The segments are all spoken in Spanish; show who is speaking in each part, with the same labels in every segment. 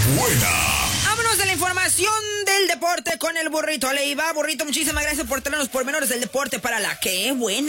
Speaker 1: buena!
Speaker 2: Vámonos de la información del deporte con el Burrito Leiva. Burrito, muchísimas gracias por traernos pormenores del deporte para la que buena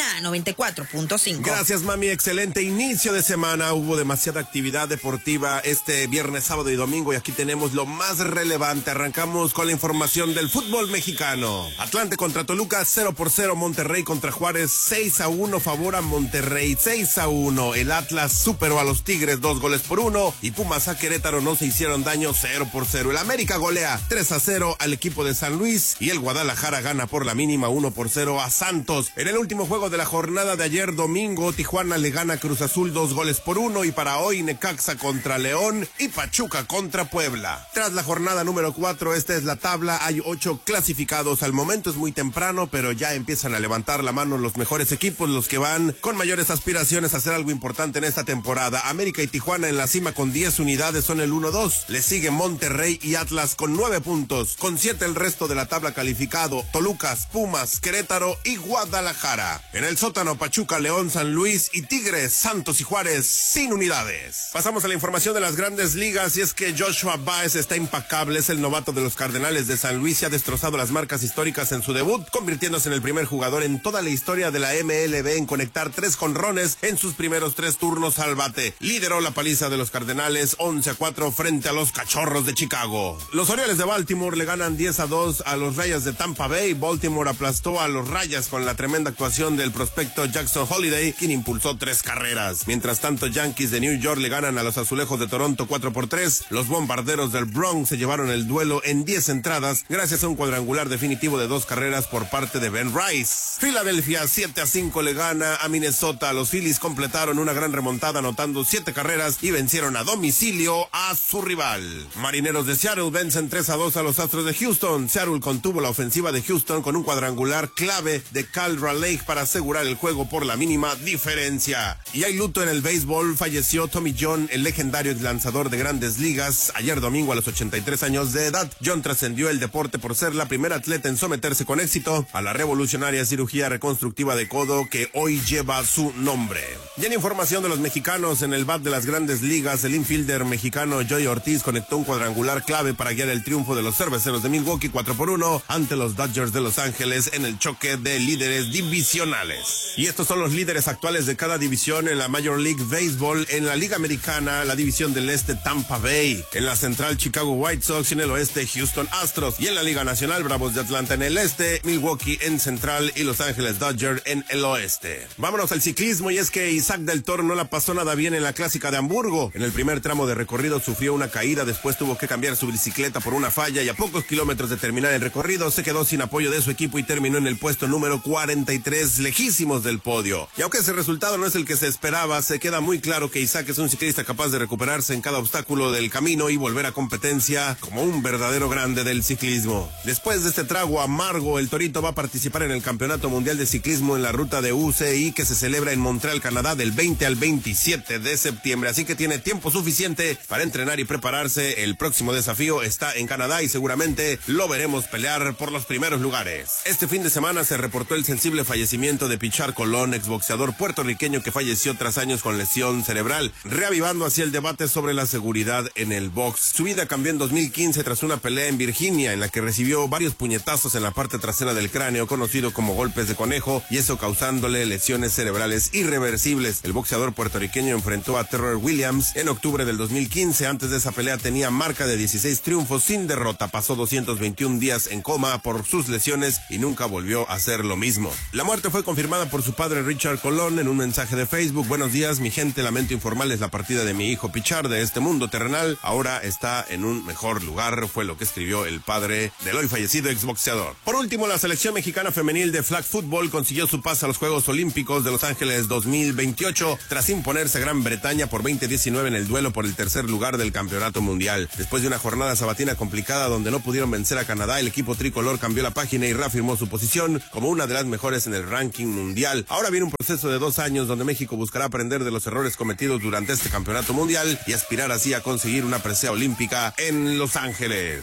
Speaker 2: 94.5.
Speaker 3: Gracias, mami. Excelente inicio de semana. Hubo demasiada actividad deportiva este viernes, sábado y domingo, y aquí tenemos lo más relevante. Arrancamos con la información del fútbol mexicano. Atlante contra Toluca, 0-0. Monterrey contra Juárez, 6-1 favor a Monterrey, 6-1. El Atlas superó a los Tigres 2-1, y Pumas a Querétaro no se hicieron daño, 0-0. El América golea 3-0 al equipo de San Luis, y el Guadalajara gana por la mínima 1-0 a Santos. En el último juego de la jornada de ayer domingo, Tijuana le gana a Cruz Azul 2-1, y para hoy Necaxa contra León y Pachuca contra Puebla. Tras la jornada número 4, esta es la tabla, hay 8 clasificados. Al momento es muy temprano, pero ya empiezan a levantar la mano los mejores equipos, los que van con mayores aspiraciones a hacer algo importante en esta temporada. América y Tijuana en la cima con 10 unidades son el 1-2. Le sigue Monterrey y Atlas con 9 puntos. Con 7 el resto de la tabla calificado: Tolucas, Pumas, Querétaro y Guadalajara. En el sótano, Pachuca, León, San Luis y Tigres, Santos y Juárez sin unidades. Pasamos a la información de las grandes ligas, y es que Joshua Baez está impecable. Es el novato de los Cardenales de San Luis y ha destrozado las marcas históricas en su debut, convirtiéndose en el primer jugador en toda la historia de la MLB en conectar 3 jonrones en sus primeros 3 turnos al bate. Lideró la paliza de los Cardenales 11-4 frente a los Cachorros de Chicago. Los Orioles de Baltimore le ganan 10-2 a los Rayas de Tampa Bay. Baltimore aplastó a los Rayas con la tremenda actuación del prospecto Jackson Holiday, quien impulsó 3 carreras. Mientras tanto, Yankees de New York le ganan a los Azulejos de Toronto 4-3. Los Bombarderos del Bronx se llevaron el duelo en 10 entradas gracias a un cuadrangular definitivo de 2 carreras por parte de Ben Rice. Filadelfia 7-5 le gana a Minnesota. Los Phillies completaron una gran remontada anotando 7 carreras y vencieron a domicilio a su rival. Marineros de Seattle vencen 3-2 a los Astros de Houston. Seattle contuvo la ofensiva de Houston con un cuadrangular clave de Cal Raleigh para asegurar el juego por la mínima diferencia. Y hay luto en el béisbol. Falleció Tommy John, el legendario lanzador de Grandes Ligas. Ayer domingo, a los 83 años de edad, John trascendió el deporte por ser la primera atleta en someterse con éxito a la revolucionaria cirugía reconstructiva de codo que hoy lleva su nombre. Y en información de los mexicanos, en el bat de las Grandes Ligas, el infielder mexicano Joey Ortiz conectó un cuadrangular clave para guiar el triunfo de los Cerveceros de Milwaukee 4-1 ante los Dodgers de Los Ángeles en el choque de líderes divisionales. Y estos son los líderes actuales de cada división en la Major League Baseball. En la Liga Americana, la división del Este, Tampa Bay; en la Central, Chicago White Sox; y en el Oeste, Houston Astros; y en la Liga Nacional, Bravos de Atlanta en el Este, Milwaukee en Central y Los Ángeles Dodgers en el Oeste. Vámonos al ciclismo, y es que Isaac del Toro no la pasó nada bien en la Clásica de Hamburgo. En el primer tramo de recorrido sufrió una caída, después tuvo que cambiar su bicicleta por una falla, y a pocos kilómetros de terminar el recorrido se quedó sin apoyo de su equipo y terminó en el puesto número 43, lejísimos del podio. Y aunque ese resultado no es el que se esperaba, se queda muy claro que Isaac es un ciclista capaz de recuperarse en cada obstáculo del camino y volver a competencia como un verdadero grande del ciclismo. Después de este trago amargo, el Torito va a participar en el Campeonato Mundial de Ciclismo en la ruta de UCI, que se celebra en Montreal, Canadá, del 20 al 27 de septiembre, así que tiene tiempo suficiente para entrenar y prepararse. El próximo desafío está en Canadá y seguramente lo veremos pelear por los primeros lugares. Este fin de semana se reportó el sensible fallecimiento de Pichar Colón, exboxeador puertorriqueño que falleció tras años con lesión cerebral, reavivando así el debate sobre la seguridad en el box. Su vida cambió en 2015 tras una pelea en Virginia en la que recibió varios puñetazos en la parte trasera del cráneo, conocido como golpes de conejo, y eso causándole lesiones cerebrales irreversibles. El boxeador puertorriqueño enfrentó a Terrell Williams en octubre del 2015. Antes de esa pelea tenía marca de 16 triunfos sin derrota. Pasó 221 días en coma por sus lesiones y nunca volvió a hacer lo mismo. La muerte fue confirmada por su padre Richard Colón en un mensaje de Facebook. Buenos días, mi gente, lamento informarles la partida de mi hijo Pichar de este mundo terrenal. Ahora está en un mejor lugar, fue lo que escribió el padre del hoy fallecido exboxeador. Por último, la selección mexicana femenil de flag football consiguió su pase a los Juegos Olímpicos de Los Ángeles 2028 tras imponerse a Gran Bretaña por 20-19 en el duelo por el tercer lugar del campeonato mundial. Después de una jornada sabatina complicada donde no pudieron vencer a Canadá, el equipo tricolor cambió la página y reafirmó su posición como una de las mejores en el ranking mundial. Ahora viene un proceso de 2 años donde México buscará aprender de los errores cometidos durante este campeonato mundial y aspirar así a conseguir una presea olímpica en Los Ángeles.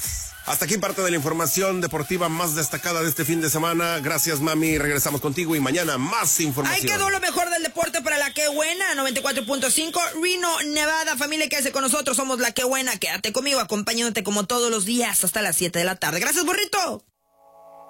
Speaker 3: Hasta aquí parte de la información deportiva más destacada de este fin de semana. Gracias, mami. Regresamos contigo y mañana más información.
Speaker 2: Ahí quedó lo mejor del deporte para La Qué Buena, 94.5, Reno, Nevada. Familia, quédese con nosotros. Somos La Qué Buena. Quédate conmigo, acompañándote como todos los días hasta las 7 de la tarde. Gracias, burrito.